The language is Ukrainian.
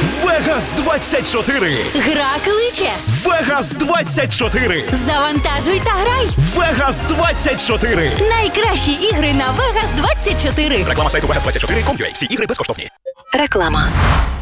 Вегас 24. Гра кличе. Вегас 24. Завантажуй та грай. Вегас 24. Найкращі ігри на Vegas 24. Реклама сайту Vegas24.com.ua. Всі ігри безкоштовні. Реклама.